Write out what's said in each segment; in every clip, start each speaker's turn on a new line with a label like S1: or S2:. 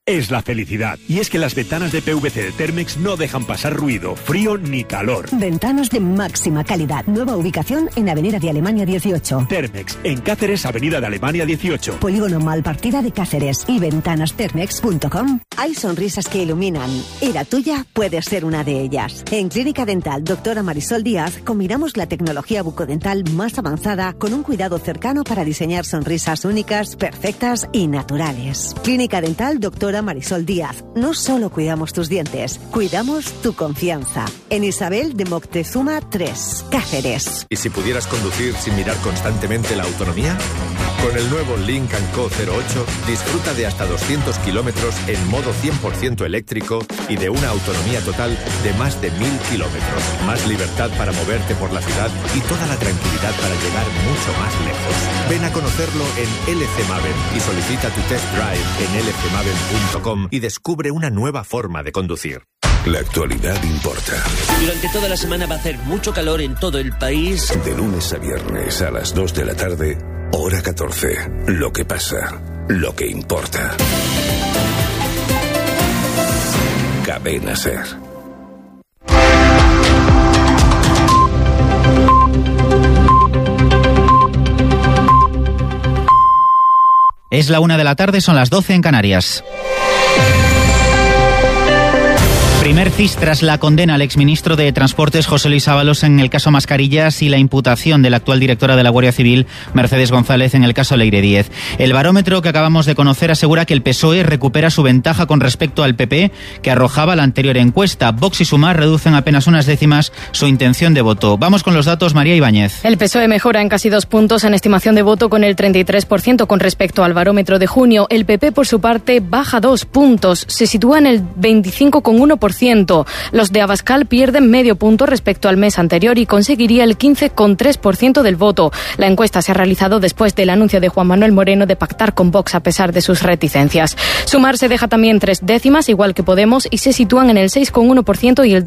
S1: es la felicidad. Y es que las ventanas de PVC de Thermex no dejan pasar ruido, frío ni calor.
S2: Ventanas de máxima calidad. Nueva ubicación en Avenida de Alemania 18.
S1: Thermex, en Cáceres, Avenida de Alemania 18.
S2: Polígono Malpartida de Cáceres y ventanastermex.com. Hay sonrisas que iluminan y la tuya puede ser una de ellas. En Clínica Dental Doctora Marisol Díaz combinamos la tecnología bucodental más avanzada con un cuidado cercano para diseñar sonrisas únicas, perfectas y naturales. Clínica Dental Doctora Marisol Díaz. No solo cuidamos tus dientes, cuidamos tu confianza. En Isabel de Moctezuma 3, Cáceres.
S3: ¿Y si pudieras conducir sin mirar constantemente la autonomía? Con el nuevo Lynk & Co 08 disfruta de hasta 200 kilómetros en modo 100% eléctrico y de una autonomía total de más de 1000 kilómetros. Más libertad para moverte por la ciudad y toda la tranquilidad para llegar mucho más lejos. Ven a conocerlo en LC Maven y solicita tu test drive en lcmaven.com y descubre una nueva forma de conducir.
S4: La actualidad importa.
S5: Durante toda la semana va a hacer mucho calor en todo el país.
S4: De lunes a viernes a las 2 de la tarde, hora 14. Lo que pasa, lo que importa. Cadena SER.
S6: Es la 1 de la tarde, son las 12 en Canarias. Primer CIS tras la condena al exministro de Transportes José Luis Ábalos en el caso Mascarillas y la imputación de la actual directora de la Guardia Civil, Mercedes González, en el caso Leire Díez. El barómetro que acabamos de conocer asegura que el PSOE recupera su ventaja con respecto al PP, que arrojaba la anterior encuesta. Vox y Sumar reducen apenas unas décimas su intención de voto. Vamos con los datos, María Ibáñez.
S7: El PSOE mejora en casi 2 puntos en estimación de voto con el 33% con respecto al barómetro de junio. El PP, por su parte, baja 2 puntos. Se sitúa en el 25,1%. Los de Abascal pierden medio punto respecto al mes anterior y conseguiría el 15,3% del voto. La encuesta se ha realizado después del anuncio de Juan Manuel Moreno de pactar con Vox a pesar de sus reticencias. Sumar se deja también 3 décimas, igual que Podemos, y se sitúan en el 6,1% y el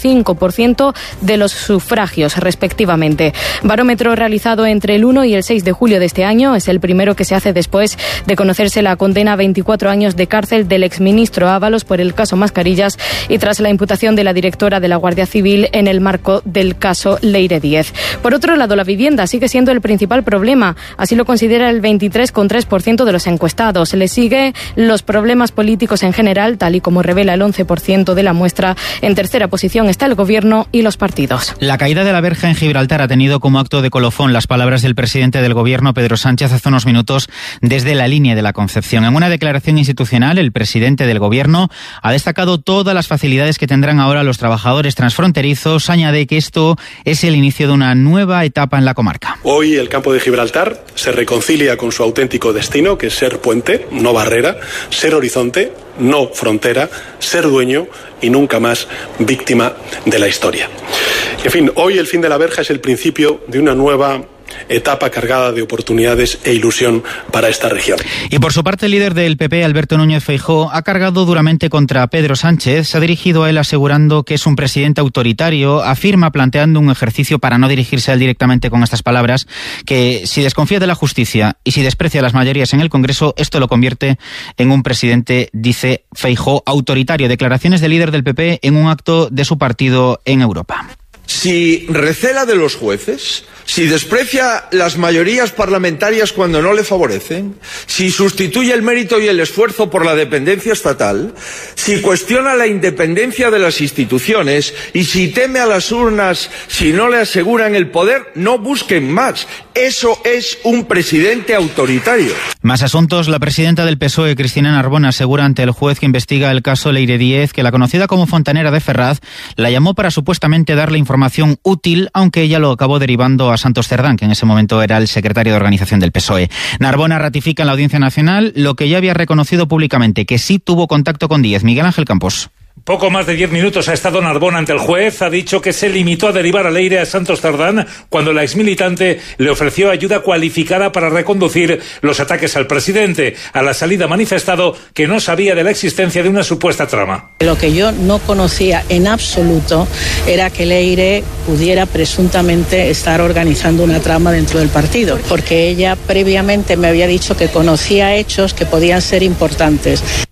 S7: 2,5% de los sufragios, respectivamente. Barómetro realizado entre el 1 y el 6 de julio de este año. Es el primero que se hace después de conocerse la condena a 24 años de cárcel del exministro Ábalos por el caso Mascarillas y tras la imputación de la directora de la Guardia Civil en el marco del caso Leire Díez. Por otro lado, la vivienda sigue siendo el principal problema. Así lo considera el 23,3% de los encuestados. Le sigue los problemas políticos en general, tal y como revela el 11% de la muestra. En tercera posición está el gobierno y los partidos.
S6: La caída de la verja en Gibraltar ha tenido como acto de colofón las palabras del presidente del gobierno, Pedro Sánchez, hace unos minutos desde la línea de la Concepción. En una declaración institucional, el presidente del gobierno ha destacado todas las facilidades que tendrán ahora los trabajadores transfronterizos. Añade que esto es el inicio de una nueva etapa en la comarca.
S8: Hoy el campo de Gibraltar se reconcilia con su auténtico destino, que es ser puente, no barrera, ser horizonte, no frontera, ser dueño y nunca más víctima de la historia. En fin, hoy el fin de la verja es el principio de una nueva etapa cargada de oportunidades e ilusión para esta región.
S6: Y por su parte, el líder del PP, Alberto Núñez Feijóo, ha cargado duramente contra Pedro Sánchez. Se ha dirigido a él asegurando que es un presidente autoritario. Afirma, planteando un ejercicio para no dirigirse a él directamente con estas palabras, que si desconfía de la justicia y si desprecia las mayorías en el Congreso, esto lo convierte en un presidente, dice Feijóo, autoritario. Declaraciones del líder del PP en un acto de su partido en Europa.
S9: Si recela de los jueces, si desprecia las mayorías parlamentarias cuando no le favorecen, si sustituye el mérito y el esfuerzo por la dependencia estatal, si cuestiona la independencia de las instituciones y si teme a las urnas si no le aseguran el poder, no busquen más. Eso es un presidente autoritario.
S6: Más asuntos. La presidenta del PSOE, Cristina Narbona, asegura ante el juez que investiga el caso Leire Díez que la conocida como Fontanera de Ferraz la llamó para supuestamente darle información útil, aunque ella lo acabó derivando a Santos Cerdán, que en ese momento era el secretario de organización del PSOE. Narbona ratifica en la Audiencia Nacional lo que ya había reconocido públicamente, que sí tuvo contacto con Díez. Miguel Ángel Campos.
S10: Poco más de 10 minutos ha estado Narbona ante el juez. Ha dicho que se limitó a derivar a Leire a Santos Cerdán cuando la exmilitante le ofreció ayuda cualificada para reconducir los ataques al presidente. A la salida ha manifestado que no sabía de la existencia de una supuesta trama.
S11: Lo que yo no conocía en absoluto era que Leire pudiera presuntamente estar organizando una trama dentro del partido, porque ella previamente me había dicho que conocía hechos que podían ser importantes.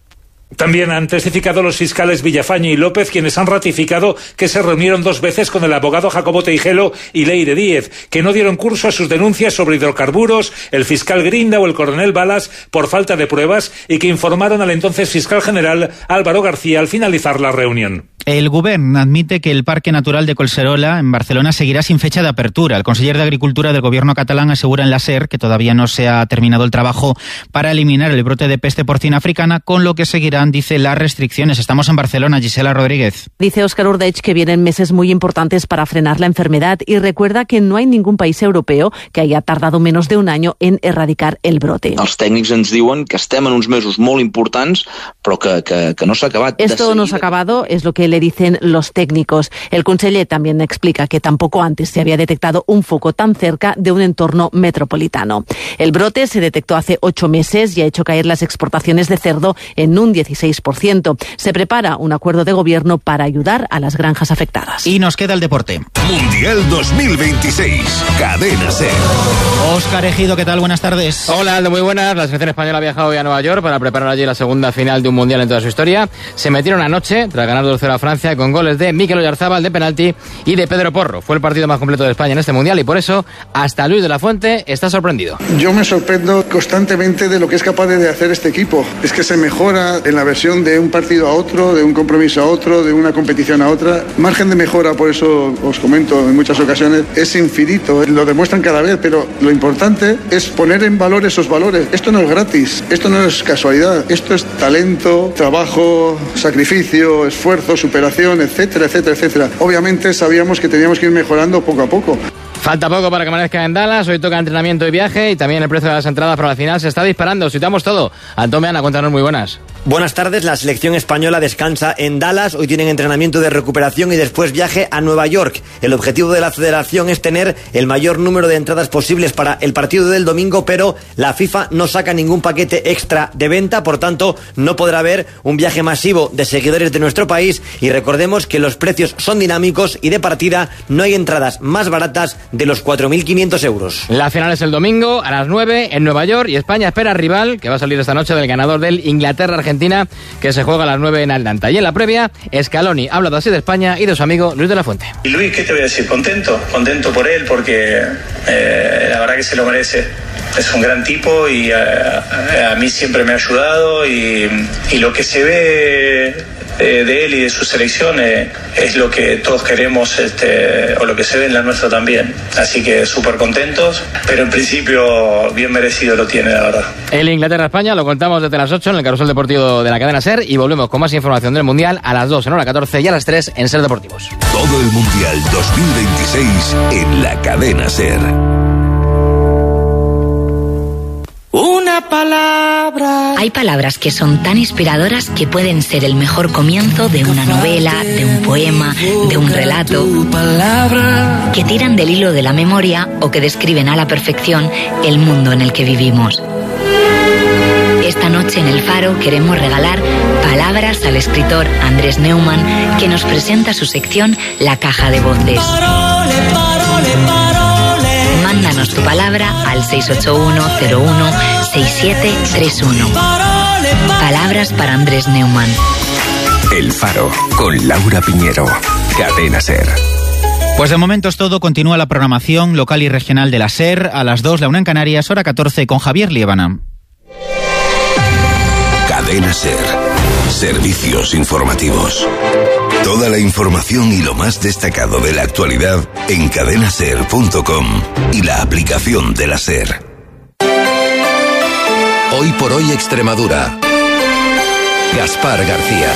S10: También han testificado los fiscales Villafañe y López, quienes han ratificado que se reunieron 2 veces con el abogado Jacobo Teijelo y Leire Díez, que no dieron curso a sus denuncias sobre hidrocarburos, el fiscal Grinda o el coronel Balas por falta de pruebas, y que informaron al entonces fiscal general Álvaro García al finalizar la reunión.
S6: El Govern admite que el Parque Natural de Collserola en Barcelona seguirá sin fecha de apertura. El conseller de Agricultura del gobierno catalán asegura en la SER que todavía no se ha terminado el trabajo para eliminar el brote de peste porcina africana, con lo que seguirán, dice, las restricciones. Estamos en Barcelona, Gisela Rodríguez.
S12: Dice Óscar Urdeig que vienen meses muy importantes para frenar la enfermedad y recuerda que no hay ningún país europeo que haya tardado menos de un año en erradicar el brote.
S13: Els tècnics ens diuen que estem en uns mesos molt importants, però que no s'ha acabat.
S12: Esto no se ha acabado, es lo que le dicen los técnicos. El conseller también explica que tampoco antes se había detectado un foco tan cerca de un entorno metropolitano. El brote se detectó hace 8 meses y ha hecho caer las exportaciones de cerdo en un 16%. Se prepara un acuerdo de gobierno para ayudar a las granjas afectadas.
S6: Y nos queda el deporte.
S4: Mundial 2026, Cadena SER.
S6: Óscar Ejido, ¿qué tal? Buenas tardes.
S14: Hola, Aldo, muy buenas. La selección española ha viajado hoy a Nueva York para preparar allí la segunda final de un mundial en toda su historia. Se metieron anoche, tras ganar 2-0 a Francia, con goles de Mikel Oyarzabal de penalti y de Pedro Porro. Fue el partido más completo de España en este mundial y por eso hasta Luis de la Fuente está sorprendido.
S15: Yo me sorprendo constantemente de lo que es capaz de hacer este equipo. Es que se mejora en la versión de un partido a otro, de un compromiso a otro, de una competición a otra. Margen de mejora, por eso os comento en muchas ocasiones, es infinito. Lo demuestran cada vez, pero lo importante es poner en valor esos valores. Esto no es gratis, esto no es casualidad, esto es talento, trabajo, sacrificio, esfuerzo, superación, etcétera, etcétera, etcétera. Obviamente sabíamos que teníamos que ir mejorando poco a poco.
S14: Falta poco para que amanezca en Dallas. Hoy toca entrenamiento y viaje y también el precio de las entradas para la final se está disparando. Situamos todo. Antón Meana, cuéntanos, muy buenas.
S16: Buenas tardes. La selección española descansa en Dallas. Hoy tienen entrenamiento de recuperación y después viaje a Nueva York. El objetivo de la federación es tener el mayor número de entradas posibles para el partido del domingo, pero la FIFA no saca ningún paquete extra de venta, por tanto no podrá haber un viaje masivo de seguidores de nuestro país, y recordemos que los precios son dinámicos y de partida no hay entradas más baratas de los 4.500 euros.
S14: La final es el domingo a las 9 en Nueva York y España espera rival que va a salir esta noche del ganador del Inglaterra-Argentina, que se juega a las 9 en Atlanta. Y en la previa, Scaloni ha hablado así de España y de su amigo Luis de la Fuente.
S17: Y Luis, ¿qué te voy a decir? Contento por él porque la verdad que se lo merece. Es un gran tipo y a mí siempre me ha ayudado y lo que se ve de él y de su selección es lo que todos queremos, o lo que se ve en la nuestra también. Así que súper contentos, pero en principio bien merecido lo tiene, la verdad.
S14: El Inglaterra-España lo contamos desde las 8 en el Carrusel Deportivo de la cadena SER y volvemos con más información del Mundial a las 2 en hora 14 y a las 3 en SER Deportivos.
S4: Todo el Mundial 2026 en la cadena SER.
S18: Una palabra. Hay palabras que son tan inspiradoras que pueden ser el mejor comienzo de una novela, de un poema, de un relato, que tiran del hilo de la memoria o que describen a la perfección el mundo en el que vivimos. Esta noche en El Faro queremos regalar palabras al escritor Andrés Neumann, que nos presenta su sección La Caja de Voces. Mándanos tu palabra al 681-01-6731. Palabras para Andrés Neumann.
S4: El Faro, con Laura Piñero. Cadena SER.
S6: Pues de momento es todo. Continúa la programación local y regional de la SER. A las 2, la 1 en Canarias, hora 14, con Javier Liébana.
S4: Cadena SER. Servicios informativos. Toda la información y lo más destacado de la actualidad en cadenaser.com y la aplicación de la SER. Hoy por hoy Extremadura. Gaspar García.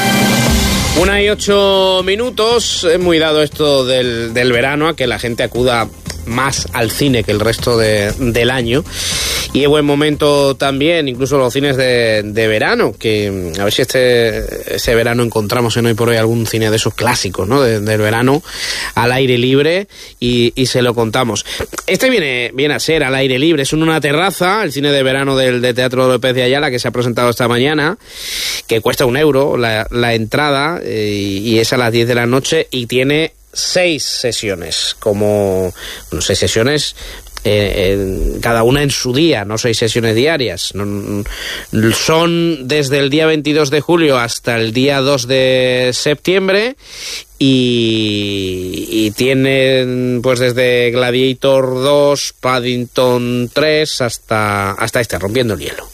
S19: 1:08. Es muy dado esto del verano a que la gente acuda más al cine que el resto del año, y es buen momento también incluso los cines de verano, que a ver si este verano encontramos en Hoy por Hoy algún cine de esos clásicos, ¿no? Del verano al aire libre y se lo contamos. Este viene a ser al aire libre, es en una terraza, el cine de verano del Teatro López de Ayala, que se ha presentado esta mañana, que cuesta €1 la entrada, y es a las 10 de la noche y tiene 6 sesiones, cada una en su día, no 6 sesiones diarias. Son desde el día 22 de julio hasta el día 2 de septiembre y tienen pues desde Gladiator 2, Paddington 3 hasta Rompiendo el Hielo.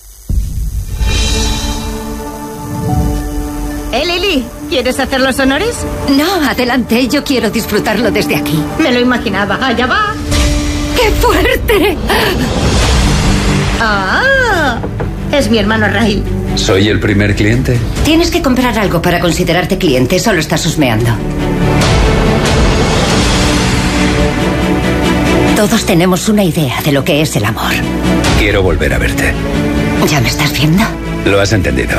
S20: Lili, ¿quieres hacer los honores?
S21: No, adelante, yo quiero disfrutarlo desde aquí.
S20: Me lo imaginaba, allá va.
S21: ¡Qué fuerte!
S20: ¡Ah! Es mi hermano Ray.
S22: ¿Soy el primer cliente?
S21: Tienes que comprar algo para considerarte cliente, solo estás husmeando. Todos tenemos una idea de lo que es el amor.
S22: Quiero volver a verte.
S21: ¿Ya me estás viendo?
S22: Lo has entendido.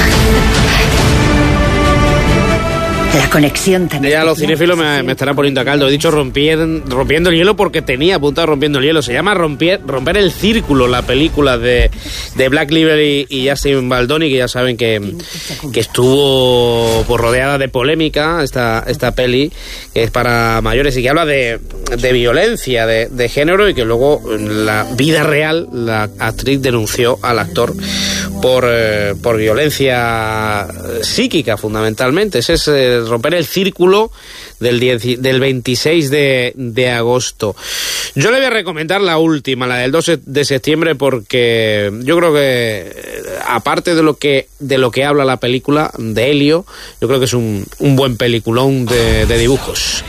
S21: La conexión también.
S19: Ya los cinéfilos me estarán poniendo a caldo. He dicho rompiendo el hielo porque tenía apuntado Rompiendo el Hielo. Se llama Romper el Círculo, la película de Black Lively y Justin Baldoni, que ya saben que estuvo pues, rodeada de polémica esta peli, que es para mayores y que habla de violencia de género, y que luego en la vida real la actriz denunció al actor por violencia psíquica, fundamentalmente. Ese es Romper el Círculo del 26 de agosto. Yo le voy a recomendar la última, la del 2 de septiembre, porque yo creo que aparte de lo que habla la película de Helio, yo creo que es un buen peliculón de dibujos.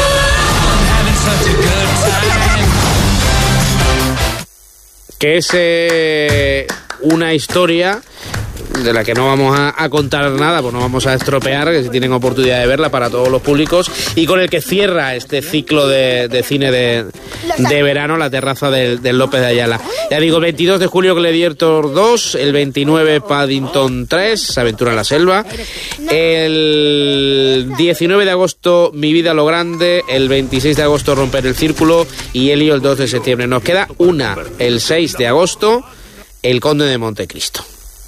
S19: Que es una historia de la que no vamos a contar nada, pues no vamos a estropear, que si tienen oportunidad de verla para todos los públicos, y con el que cierra este ciclo de cine de verano, La terraza del López de Ayala. Ya digo, 22 de julio Gladiator 2, el 29 Paddington 3, Aventura en la selva, el 19 de agosto Mi vida a lo grande, el 26 de agosto Romper el Círculo y Helio el 2 de septiembre. Nos queda una, el 6 de agosto, El Conde de Montecristo.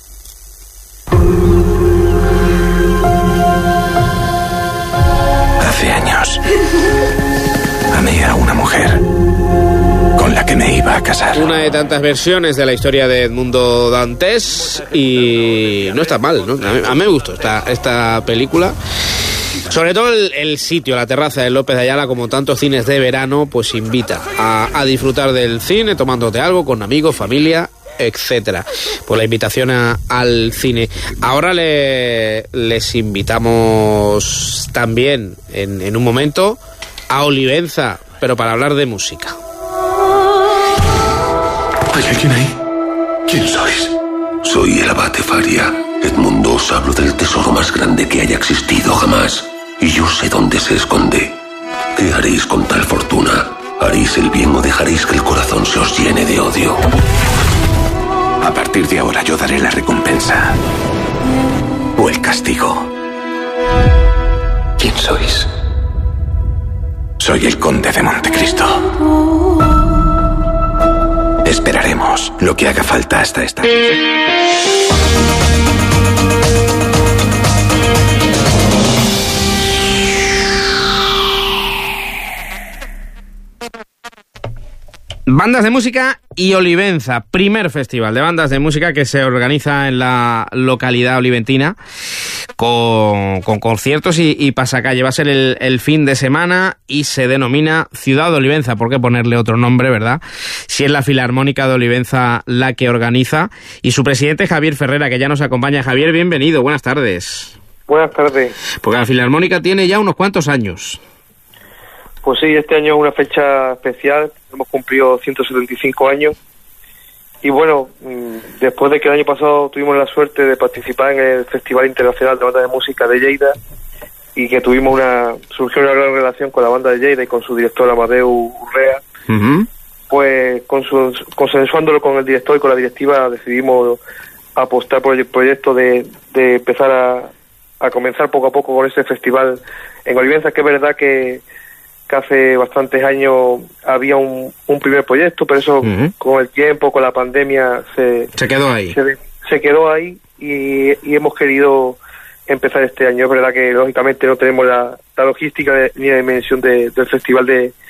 S22: Hace años amé a una mujer con la que me iba a casar.
S19: Una de tantas versiones de la historia de Edmundo Dantes, y no está mal, ¿no? A mí me gustó esta película. Sobre todo el sitio, la terraza del López de Ayala, como tantos cines de verano, pues invita a disfrutar del cine, tomándote algo con amigos, familia, etcétera. Pues la invitación al cine. Ahora les invitamos también en un momento a Olivenza, pero para hablar de música.
S4: ¿Hay alguien ahí? ¿Quién sois? Soy el abate Faria. Edmundo, os hablo del tesoro más grande que haya existido jamás. Y yo sé dónde se esconde. ¿Qué haréis con tal fortuna? ¿Haréis el bien o dejaréis que el corazón se os llene de odio?
S22: A partir de ahora yo daré la recompensa o el castigo.
S4: ¿Quién sois?
S22: Soy el Conde de Montecristo. Esperaremos lo que haga falta hasta esta noche.
S19: Bandas de música y Olivenza, primer festival de bandas de música que se organiza en la localidad oliventina con conciertos y pasacalle. Va a ser el fin de semana y se denomina Ciudad de Olivenza. ¿Por qué ponerle otro nombre, verdad? Si es la Filarmónica de Olivenza la que organiza, y su presidente Javier Ferrera, que ya nos acompaña. Javier, bienvenido, buenas tardes.
S23: Buenas tardes.
S19: Porque la Filarmónica tiene ya unos cuantos años.
S23: Pues sí, este año es una fecha especial, hemos cumplido 175 años y bueno, después de que el año pasado tuvimos la suerte de participar en el Festival Internacional de Bandas de Música de Lleida y que surgió una gran relación con la banda de Lleida y con su director Amadeu Urrea, pues consensuándolo con el director y con la directiva decidimos apostar por el proyecto de empezar a comenzar poco a poco con ese festival en Olivenza, que es verdad que hace bastantes años había un primer proyecto, pero eso con el tiempo, con la pandemia se
S19: quedó ahí.
S23: Se quedó ahí y hemos querido empezar este año. Es verdad que lógicamente no tenemos la logística ni la dimensión del festival de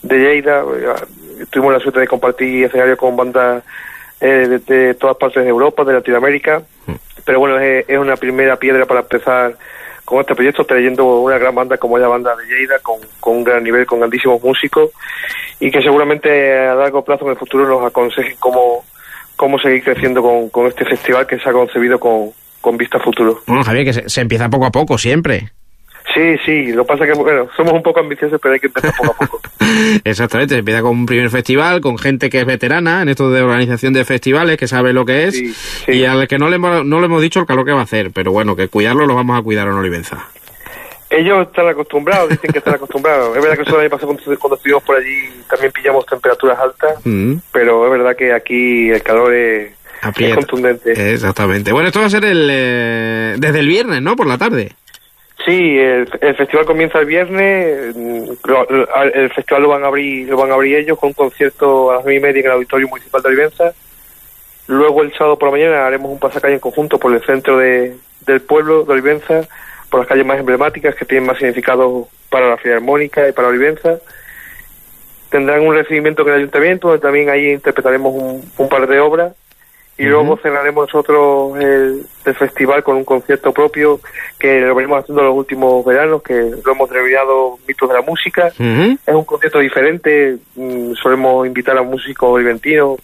S23: Lleida. Tuvimos la suerte de compartir escenario con bandas de todas partes de Europa, de Latinoamérica, pero bueno, es una primera piedra para empezar con este proyecto, trayendo una gran banda como es la banda de Lleida, con un gran nivel, con grandísimos músicos, y que seguramente a largo plazo en el futuro nos aconsejen cómo seguir creciendo con este festival que se ha concebido con vista a futuro.
S1: Bueno, Javier, que se empieza poco a poco siempre.
S23: Sí, lo que pasa es que, bueno, somos un poco ambiciosos, pero hay que empezar poco a poco.
S1: Exactamente, se empieza con un primer festival, con gente que es veterana en esto de organización de festivales, que sabe lo que es, sí. Y al que no le hemos dicho el calor que va a hacer, pero bueno, que cuidarlo lo vamos a cuidar en Olivenza.
S23: Ellos están acostumbrados, dicen que están acostumbrados. Es verdad que eso el año pasado cuando estuvimos por allí también pillamos temperaturas altas, pero es verdad que aquí el calor es contundente.
S1: Exactamente. Bueno, esto va a ser desde el viernes, ¿no? Por la tarde.
S23: Sí, el festival comienza el viernes. El festival lo van a abrir ellos con un concierto a las 9:30 en el Auditorio Municipal de Olivenza. Luego el sábado por la mañana haremos un pasacalle en conjunto por el centro del pueblo de Olivenza, por las calles más emblemáticas que tienen más significado para la Filarmónica y para Olivenza. Tendrán un recibimiento en el ayuntamiento, donde también ahí interpretaremos un par de obras. Y luego cerraremos nosotros el festival con un concierto propio que lo venimos haciendo los últimos veranos, que lo hemos denominado Mitos de la Música. Es un concierto diferente, solemos invitar a músicos oliventinos,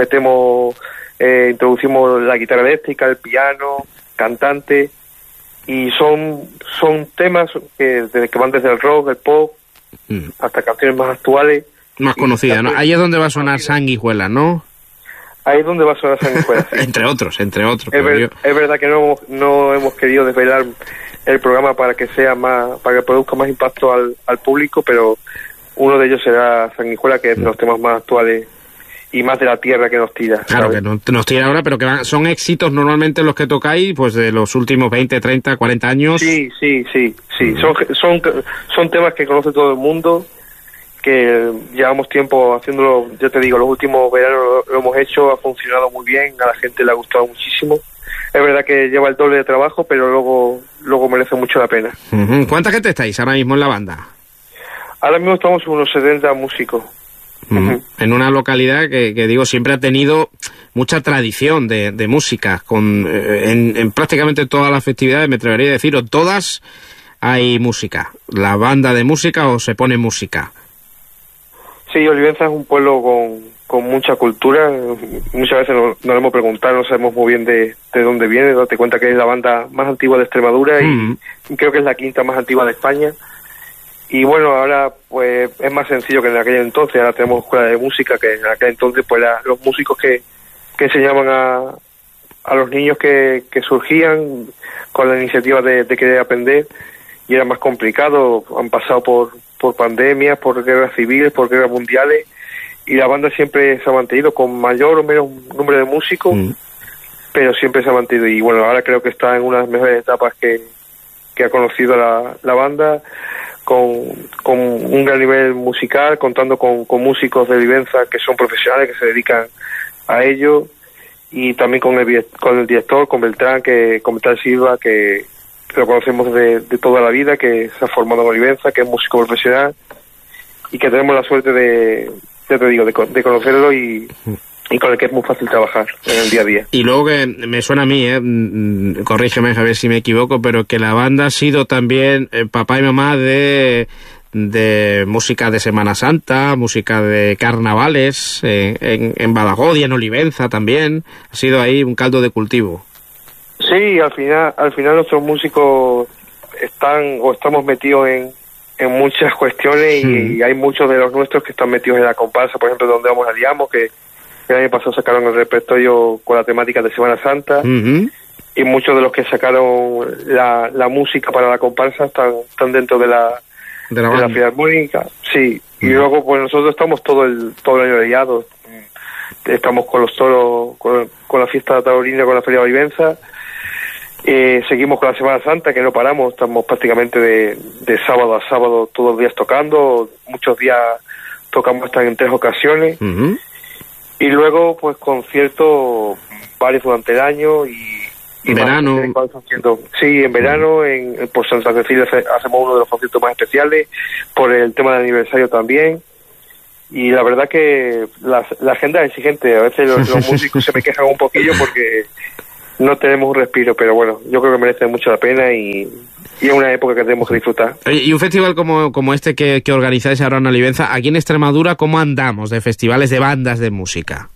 S23: introducimos la guitarra eléctrica, el piano, cantante, y son temas que van desde el rock, el pop, hasta canciones más actuales.
S1: Más conocidas, ¿no? Ahí es donde va a sonar Sanguijuela, ¿no?
S23: Ahí es donde va a sonar Sanguijuela, sí.
S1: entre otros.
S23: Es verdad que no hemos querido desvelar el programa para que produzca más impacto al público, pero uno de ellos será Sanguijuela, que es de los temas más actuales y más de la tierra que nos tira.
S1: Claro, ¿sabes? Que nos tira ahora, pero que son éxitos normalmente los que tocáis, pues de los últimos 20, 30, 40 años.
S23: Sí. Son temas que conoce todo el mundo, que llevamos tiempo haciéndolo. Yo te digo, los últimos veranos lo hemos hecho, ha funcionado muy bien, a la gente le ha gustado muchísimo. Es verdad que lleva el doble de trabajo, pero luego merece mucho la pena.
S1: ¿Cuánta gente estáis ahora mismo en la banda?
S23: Ahora mismo estamos unos 70 músicos.
S1: En una localidad que digo siempre ha tenido mucha tradición de música, en prácticamente todas las festividades, me atrevería a decir, o todas hay música. La banda de música o se pone música.
S23: Sí, Olivenza es un pueblo con mucha cultura. Muchas veces nos hemos preguntado, no sabemos muy bien de dónde viene. Date cuenta que es la banda más antigua de Extremadura y creo que es la quinta más antigua de España. Y bueno, ahora pues es más sencillo que en aquel entonces. Ahora tenemos escuela de música, que en aquel entonces pues los músicos que enseñaban a los niños que surgían con la iniciativa de querer aprender, y era más complicado. Han pasado por pandemias, por guerras civiles, por guerras mundiales, y la banda siempre se ha mantenido con mayor o menos número de músicos, pero siempre se ha mantenido. Y bueno, ahora creo que está en una de las mejores etapas que ha conocido la banda, con un gran nivel musical, contando con músicos de Olivenza que son profesionales, que se dedican a ello, y también con el director, con Beltrán Silva, que lo conocemos de toda la vida, que se ha formado en Olivenza, que es músico profesional, y que tenemos la suerte de conocerlo y con el que es muy fácil trabajar en el día a día.
S1: Y luego que me suena a mí, corrígeme a ver si me equivoco, pero que la banda ha sido también papá y mamá de música de Semana Santa, música de carnavales, en Badajoz y en Olivenza también. Ha sido ahí un caldo de cultivo.
S23: Sí, al final nuestros músicos estamos metidos en muchas cuestiones y hay muchos de los nuestros que están metidos en la comparsa. Por ejemplo, donde vamos a Diamos, que el año pasado sacaron el repertorio con la temática de Semana Santa, y muchos de los que sacaron la música para la comparsa están dentro de la Filarmónica. Sí, y luego pues nosotros estamos todo el año liados. Estamos con los toros, con la fiesta taurina, con la Feria de Olivenza. Seguimos con la Semana Santa, que no paramos, estamos prácticamente de sábado a sábado todos los días tocando, muchos días tocamos hasta en 3 ocasiones, y luego pues conciertos varios durante el año y
S1: verano.
S23: Sí, en verano, por Santa Cecilia hacemos uno de los conciertos más especiales, por el tema del aniversario también, y la verdad que la agenda es exigente. A veces los músicos se me quejan un poquillo porque no tenemos un respiro, pero bueno, yo creo que merece mucho la pena y es una época que tenemos que disfrutar.
S1: Y un festival como este que organizáis ahora en Olivenza, aquí en Extremadura, ¿cómo andamos de festivales de bandas de música?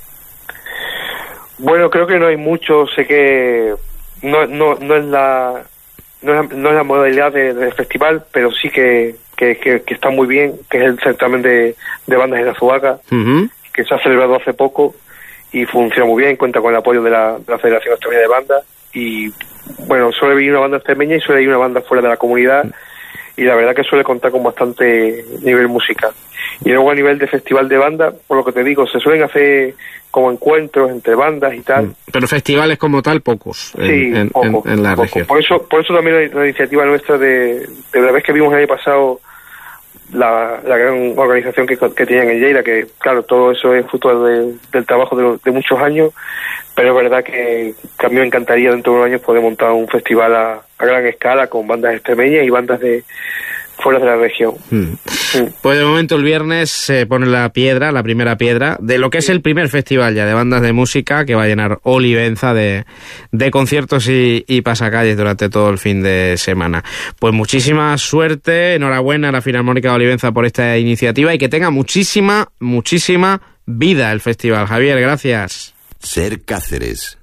S23: Bueno, creo que no hay mucho. Sé que no es la modalidad de festival, pero sí que está muy bien, que es el certamen de bandas en Azuaga, que se ha celebrado hace poco y funciona muy bien, cuenta con el apoyo de la Federación Extremeña de Bandas, y bueno, suele venir una banda extremeña y suele ir una banda fuera de la comunidad, y la verdad que suele contar con bastante nivel musical. Y luego a nivel de festival de bandas, por lo que te digo, se suelen hacer como encuentros entre bandas y tal.
S1: Pero festivales como tal, pocos en la región.
S23: Por eso también la iniciativa nuestra de la vez que vimos el año pasado la gran organización que tenían en Lleida, que claro, todo eso es fruto del trabajo de muchos años, pero es verdad que a mí me encantaría dentro de unos años poder montar un festival a gran escala con bandas extremeñas y bandas de fuera de la región.
S1: Pues de momento el viernes se pone la primera piedra de lo que es el primer festival ya de bandas de música que va a llenar Olivenza de conciertos y pasacalles durante todo el fin de semana. Pues muchísima suerte, enhorabuena a la Filarmónica de Olivenza por esta iniciativa y que tenga muchísima vida el festival. Javier, gracias.
S2: Ser Cáceres.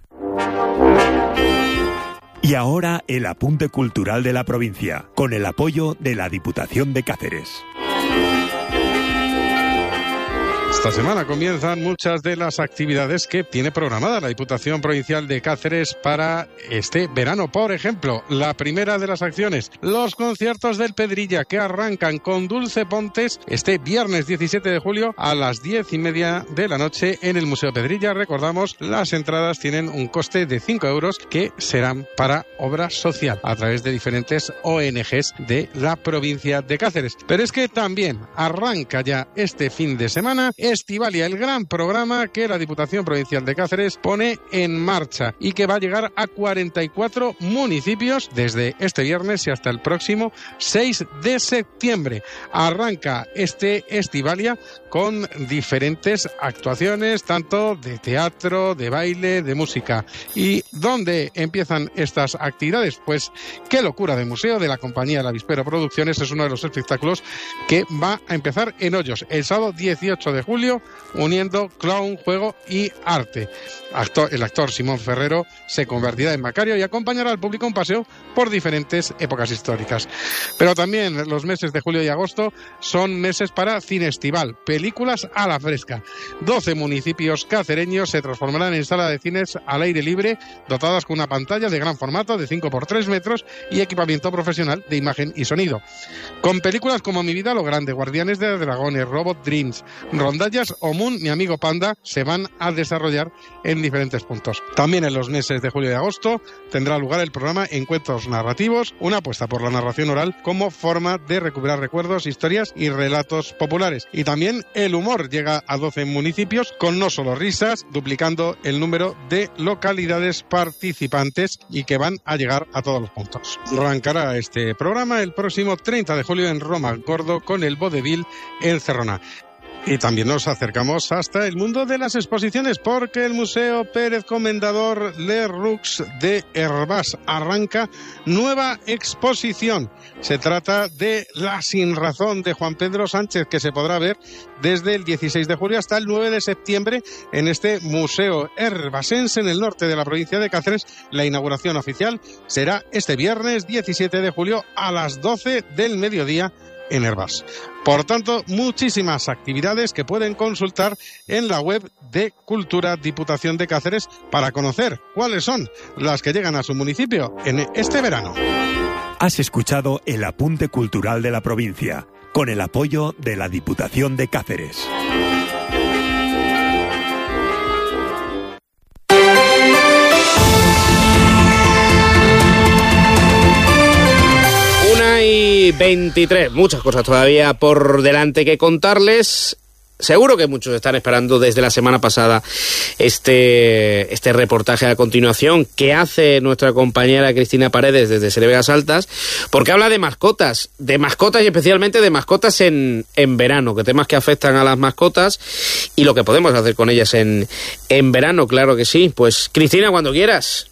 S2: Y ahora el apunte cultural de la provincia, con el apoyo de la Diputación de Cáceres.
S3: Esta semana comienzan muchas de las actividades que tiene programada la Diputación Provincial de Cáceres para este verano. Por ejemplo, la primera de las acciones, los conciertos del Pedrilla, que arrancan con Dulce Pontes este viernes 17 de julio a las 10:30 de la noche en el Museo Pedrilla. Recordamos, las entradas tienen un coste de 5 euros que serán para obra social a través de diferentes ONGs de la provincia de Cáceres. Pero es que también arranca ya este fin de semana Estivalia, el gran programa que la Diputación Provincial de Cáceres pone en marcha y que va a llegar a 44 municipios desde este viernes y hasta el próximo 6 de septiembre. Arranca este Estivalia con diferentes actuaciones, tanto de teatro, de baile, de música. ¿Y dónde empiezan estas actividades? Pues Qué locura de museo, de la compañía El Avispero Producciones, es uno de los espectáculos que va a empezar en Hoyos el sábado 18 de julio, uniendo clown, juego y arte. El actor Simón Ferrero se convertirá en Macario y acompañará al público un paseo por diferentes épocas históricas. Pero también los meses de julio y agosto son meses para cine estival, películas a la fresca. 12 municipios cacereños se transformarán en sala de cines al aire libre, dotadas con una pantalla de gran formato de 5x3 metros y equipamiento profesional de imagen y sonido. Con películas como Mi vida lo grande, Guardianes de Dragones, Robot Dreams, Rondallas o Moon, Mi amigo Panda, se van a desarrollar en diferentes puntos. También en los meses de julio y agosto tendrá lugar el programa Encuentros Narrativos, una apuesta por la narración oral como forma de recuperar recuerdos, historias y relatos populares. Y también el humor llega a 12 municipios con no solo risas, duplicando el número de localidades participantes y que van a llegar a todos los puntos. Arrancará este programa el próximo 30 de julio en Roma, Gordo, con el Vodevil en Cerrona. Y también nos acercamos hasta el mundo de las exposiciones, porque el Museo Pérez Comendador Lerroux de Hervás arranca nueva exposición. Se trata de La Sinrazón de Juan Pedro Sánchez, que se podrá ver desde el 16 de julio hasta el 9 de septiembre en este Museo Hervasense en el norte de la provincia de Cáceres. La inauguración oficial será este viernes 17 de julio a las 12 del mediodía en Hervás. Por tanto, muchísimas actividades que pueden consultar en la web de Cultura Diputación de Cáceres para conocer cuáles son las que llegan a su municipio en este verano.
S2: Has escuchado el apunte cultural de la provincia, con el apoyo de la Diputación de Cáceres.
S1: Y 23, muchas cosas todavía por delante que contarles.
S19: Seguro que muchos están esperando desde la semana pasada este reportaje a continuación que hace nuestra compañera Cristina Paredes desde Serevegas Altas, porque habla de mascotas y especialmente de mascotas en verano, que temas que afectan a las mascotas y lo que podemos hacer con ellas en verano, claro que sí. Pues Cristina, cuando quieras.